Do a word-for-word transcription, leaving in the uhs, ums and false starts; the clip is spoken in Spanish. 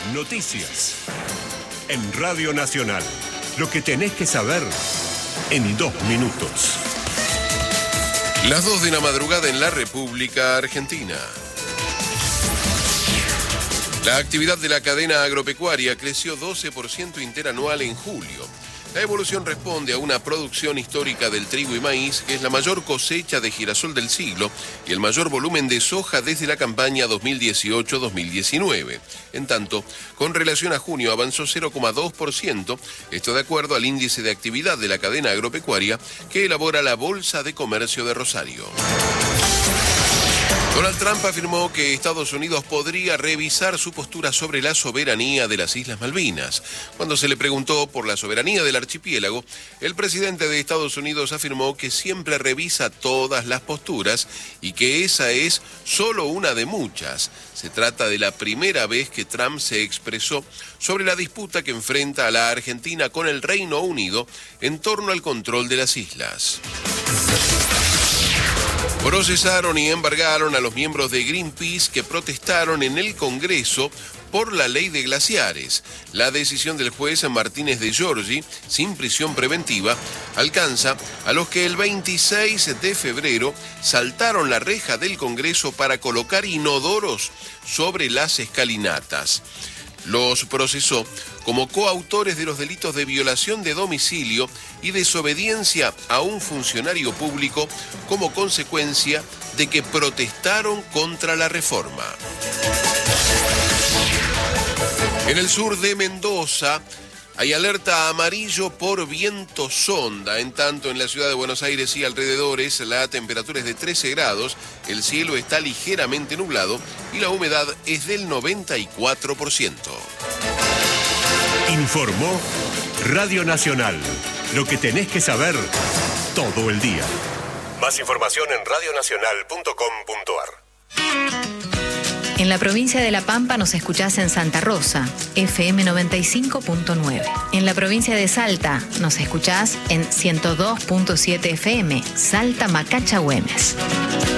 Noticias. En Radio Nacional. Lo que tenés que saber en dos minutos. Las dos de la madrugada en la República Argentina. La actividad de la cadena agropecuaria creció doce por ciento interanual en julio. La evolución responde a una producción histórica del trigo y maíz, que es la mayor cosecha de girasol del siglo y el mayor volumen de soja desde la campaña dos mil dieciocho dos mil diecinueve. En tanto, con relación a junio avanzó cero coma dos por ciento, esto de acuerdo al índice de actividad de la cadena agropecuaria que elabora la Bolsa de Comercio de Rosario. Donald Trump afirmó que Estados Unidos podría revisar su postura sobre la soberanía de las Islas Malvinas. Cuando se le preguntó por la soberanía del archipiélago, el presidente de Estados Unidos afirmó que siempre revisa todas las posturas y que esa es solo una de muchas. Se trata de la primera vez que Trump se expresó sobre la disputa que enfrenta a la Argentina con el Reino Unido en torno al control de las islas. Procesaron y embargaron a los miembros de Greenpeace que protestaron en el Congreso por la ley de glaciares. La decisión del juez Martínez de Giorgi, sin prisión preventiva, alcanza a los que el veintiséis de febrero saltaron la reja del Congreso para colocar inodoros sobre las escalinatas. Los procesó como coautores de los delitos de violación de domicilio y desobediencia a un funcionario público como consecuencia de que protestaron contra la reforma. En el sur de Mendoza hay alerta amarillo por viento sonda. En tanto, en la ciudad de Buenos Aires y alrededores, la temperatura es de trece grados, el cielo está ligeramente nublado y la humedad es del noventa y cuatro por ciento. Informó Radio Nacional. Lo que tenés que saber todo el día. Más información en radio nacional punto com punto a r. En la provincia de La Pampa nos escuchás en Santa Rosa, F M noventa y cinco punto nueve. En la provincia de Salta nos escuchás en ciento dos punto siete F M, Salta Macacha Güemes.